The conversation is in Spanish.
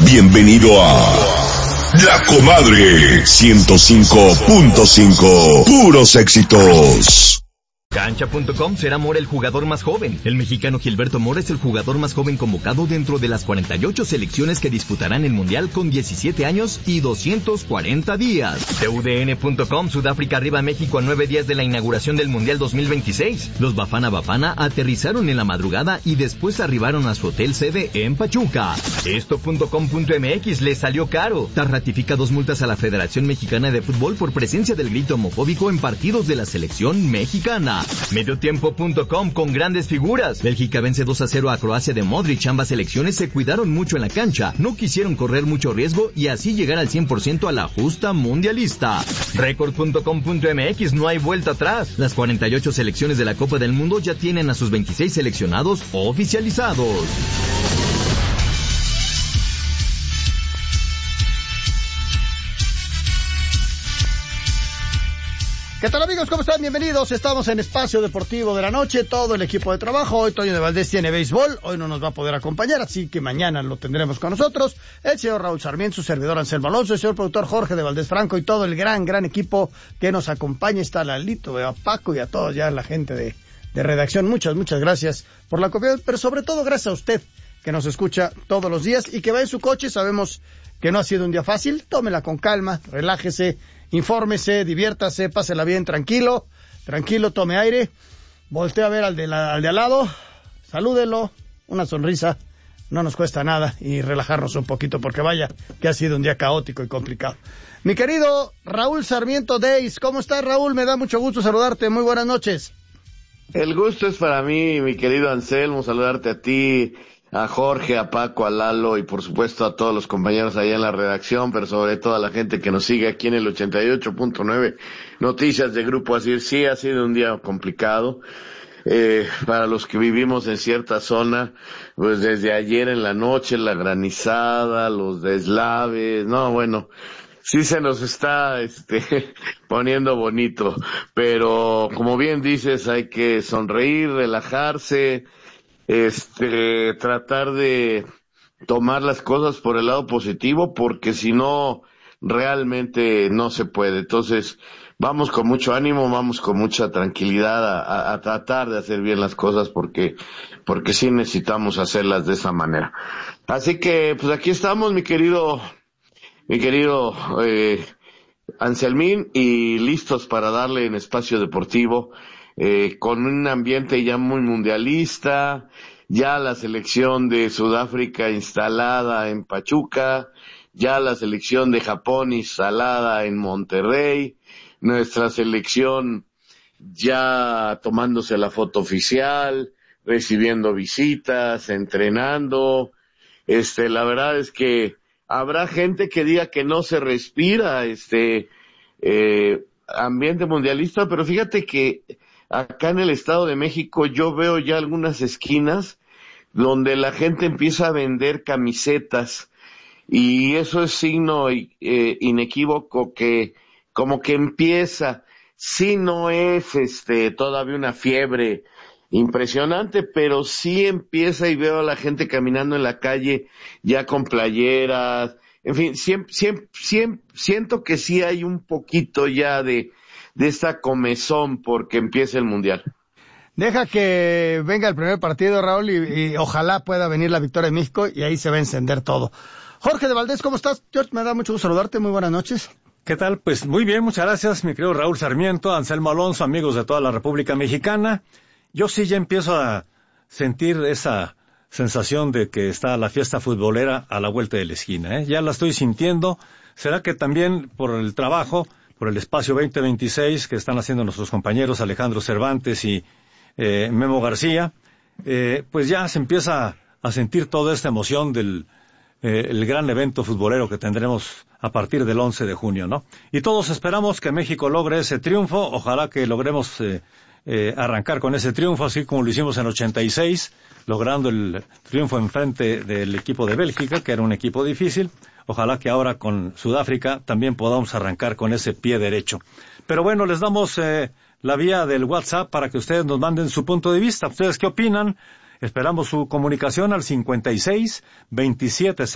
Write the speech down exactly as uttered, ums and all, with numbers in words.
Bienvenido a La Comadre ciento cinco punto cinco. Puros éxitos. Cancha punto com será Mora el jugador más joven. El mexicano Gilberto Mora es el jugador más joven convocado dentro de las cuarenta y ocho selecciones que disputarán el Mundial con diecisiete años y doscientos cuarenta días. T U D N punto com, Sudáfrica arriba a México a nueve días de la inauguración del Mundial dos mil veintiséis. Los Bafana Bafana aterrizaron en la madrugada y después arribaron a su hotel sede en Pachuca. Esto punto com punto m x le salió caro. TAS ratifica dos multas a la Federación Mexicana de Fútbol por presencia del grito homofóbico en partidos de la selección mexicana. Mediotiempo punto com, con grandes figuras. Bélgica vence dos a cero a Croacia de Modric. Ambas selecciones se cuidaron mucho en la cancha, no quisieron correr mucho riesgo y así llegar al cien por ciento a la justa mundialista. Record punto com punto m x, no hay vuelta atrás. Las cuarenta y ocho selecciones de la Copa del Mundo ya tienen a sus veintiséis seleccionados oficializados. ¿Qué tal, amigos? ¿Cómo están? Bienvenidos. Estamos en Espacio Deportivo de la Noche, todo el equipo de trabajo. Hoy Toño de Valdés tiene béisbol, hoy no nos va a poder acompañar, así que mañana lo tendremos con nosotros. El señor Raúl Sarmiento, su servidor Anselmo Alonso, el señor productor Jorge de Valdés Franco y todo el gran, gran equipo que nos acompaña. Está Lalito, a Paco y a todos ya la gente de, de redacción. Muchas, muchas gracias por la confianza, pero sobre todo gracias a usted que nos escucha todos los días y que va en su coche. Sabemos que no ha sido un día fácil. Tómela con calma, relájese, infórmese, diviértase, pásela bien, tranquilo, tranquilo, tome aire, voltee a ver al de, la, al de al lado, salúdelo, una sonrisa, no nos cuesta nada y relajarnos un poquito porque vaya que ha sido un día caótico y complicado. Mi querido Raúl Sarmiento Deis, ¿cómo estás, Raúl? Me da mucho gusto saludarte, muy buenas noches. El gusto es para mí, mi querido Anselmo, saludarte a ti, a Jorge, a Paco, a Lalo y por supuesto a todos los compañeros allá en la redacción, pero sobre todo a la gente que nos sigue aquí en el ochenta y ocho punto nueve Noticias de Grupo Asir. Sí, ha sido un día complicado eh, para los que vivimos en cierta zona, pues desde ayer en la noche, la granizada, los deslaves, no, bueno, sí se nos está este poniendo bonito, pero como bien dices, hay que sonreír, relajarse, este, tratar de tomar las cosas por el lado positivo, porque si no, realmente no se puede. Entonces, vamos con mucho ánimo, vamos con mucha tranquilidad a, a, a tratar de hacer bien las cosas, porque, porque sí necesitamos hacerlas de esa manera. Así que, pues aquí estamos, mi querido, mi querido, eh, Anselmín, y listos para darle en Espacio Deportivo. Eh, con un ambiente ya muy mundialista, ya la selección de Sudáfrica instalada en Pachuca, ya la selección de Japón instalada en Monterrey, nuestra selección ya tomándose la foto oficial, recibiendo visitas, entrenando. Este, la verdad es que habrá gente que diga que no se respira este eh, ambiente mundialista, pero fíjate que acá en el Estado de México yo veo ya algunas esquinas donde la gente empieza a vender camisetas y eso es signo eh, inequívoco que como que empieza, sí no es este todavía una fiebre impresionante, pero sí empieza y veo a la gente caminando en la calle ya con playeras, en fin, siempre, siempre, siempre siento que sí hay un poquito ya de de esta comezón porque empiece el Mundial. Deja que venga el primer partido, Raúl, y, y ojalá pueda venir la victoria de México y ahí se va a encender todo. Jorge de Valdés, ¿cómo estás? George, me da mucho gusto saludarte, muy buenas noches. ¿Qué tal? Pues muy bien, muchas gracias, mi querido Raúl Sarmiento, Anselmo Alonso, amigos de toda la República Mexicana. Yo sí ya empiezo a sentir esa sensación de que está la fiesta futbolera a la vuelta de la esquina, ¿eh? Ya la estoy sintiendo. ¿Será que también por el trabajo, por el espacio veinte veintiséis que están haciendo nuestros compañeros Alejandro Cervantes y eh, Memo García, eh, pues ya se empieza a sentir toda esta emoción del eh, el gran evento futbolero que tendremos a partir del once de junio, ¿no? Y todos esperamos que México logre ese triunfo, ojalá que logremos eh, eh, arrancar con ese triunfo, así como lo hicimos en ochenta y seis, logrando el triunfo en frente del equipo de Bélgica, que era un equipo difícil. Ojalá que ahora con Sudáfrica también podamos arrancar con ese pie derecho. Pero bueno, les damos eh, la vía del WhatsApp para que ustedes nos manden su punto de vista. ¿Ustedes qué opinan? Esperamos su comunicación al cincuenta y seis veintisiete